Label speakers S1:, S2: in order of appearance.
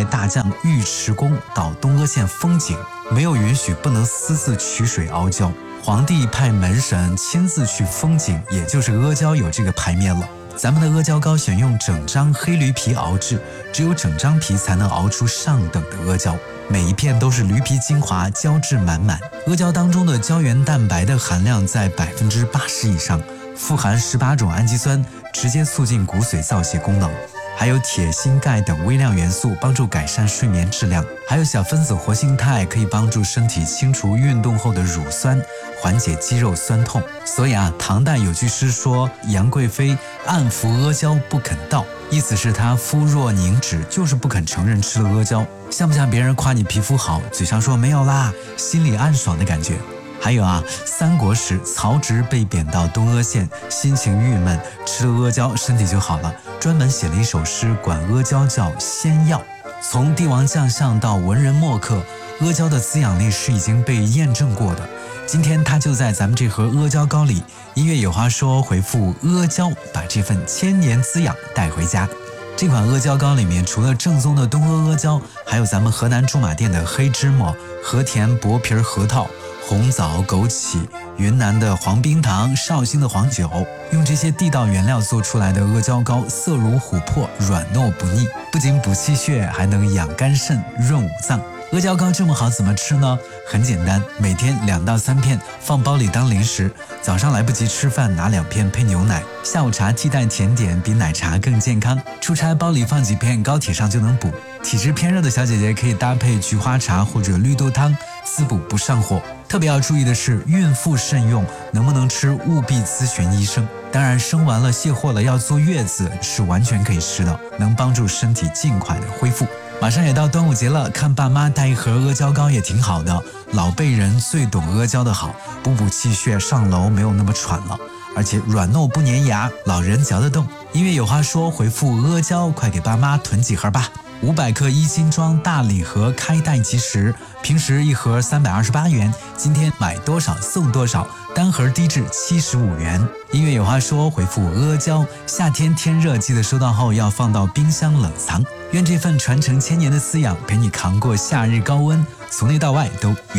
S1: 派大将尉迟恭到东阿县封井，没有允许不能私自取水熬胶。皇帝派门神亲自去封井，也就是阿胶有这个牌面了。咱们的阿胶糕选用整张黑驴皮熬制，只有整张皮才能熬出上等的阿胶，每一片都是驴皮精华，胶质满满。阿胶当中的胶原蛋白的含量在80%以上，富含18种氨基酸，直接促进骨髓造血功能。还有铁、锌、钙等微量元素，帮助改善睡眠质量。还有小分子活性肽，可以帮助身体清除运动后的乳酸，缓解肌肉酸痛。所以唐代有句诗说：“杨贵妃暗服阿胶不肯道”，意思是她肤若凝脂，就是不肯承认吃了阿胶。像不像别人夸你皮肤好，嘴上说没有啦，心里暗爽的感觉？还有三国时曹植被贬到东阿县，心情郁闷，吃了阿胶身体就好了，专门写了一首诗，管阿胶叫仙药。从帝王将相到文人墨客，阿胶的滋养力是已经被验证过的。今天它就在咱们这盒阿胶糕里。音乐有话说，回复阿胶，把这份千年滋养带回家。这款阿胶糕里面，除了正宗的东阿阿胶，还有咱们河南驻马店的黑芝麻、和田薄皮核桃、红枣、枸杞、云南的黄冰糖、绍兴的黄酒，用这些地道原料做出来的阿胶糕，色如琥珀，软糯不腻，不仅补气血，还能养肝肾、润五脏。阿胶糕这么好，怎么吃呢？很简单，每天2到3片，放包里当零食。早上来不及吃饭，拿2片配牛奶。下午茶替代甜点，比奶茶更健康。出差包里放几片，高铁上就能补。体质偏热的小姐姐可以搭配菊花茶或者绿豆汤，滋补不上火。特别要注意的是，孕妇慎用，能不能吃务必咨询医生。当然，生完了卸货了要坐月子是完全可以吃的，能帮助身体尽快的恢复。马上也到端午节了，看爸妈带一盒阿胶糕也挺好的。老辈人最懂阿胶的好，补气血，上楼没有那么喘了，而且软糯不粘牙，老人嚼得动。音乐有话说，回复阿胶，快给爸妈囤几盒吧。500克1斤装大礼盒，开袋即食，平时一盒328元，今天买多少送多少，单盒低至75元。音乐有话说，回复阿胶，夏天天热，记得收到后要放到冰箱冷藏。愿这份传承千年的滋养陪你扛过夏日高温，从内到外都圆。